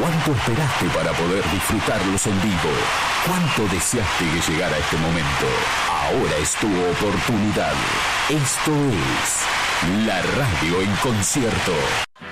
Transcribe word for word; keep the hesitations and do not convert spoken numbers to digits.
¿Cuánto esperaste para poder disfrutarlos en vivo? ¿Cuánto deseaste que llegara este momento? Ahora es tu oportunidad. Esto es La Radio en Concierto.